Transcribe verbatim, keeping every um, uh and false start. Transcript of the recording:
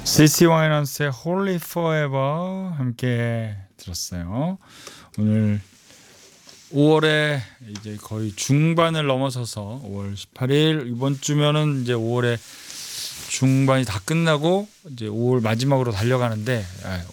씨씨 와이넌스의 Holy Forever 함께 들었어요. 오늘 오월에 이제 거의 중반을 넘어서서 오월 십팔일 이번 주면은 이제 오월에 중반이 다 끝나고 이제 오월 마지막으로 달려가는데